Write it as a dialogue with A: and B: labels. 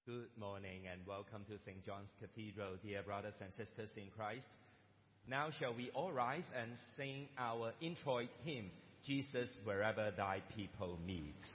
A: Good morning and welcome to St. John's Cathedral, dear brothers and sisters in Christ. Now shall we all rise and sing our introit hymn, Jesus Wherever Thy People Meet.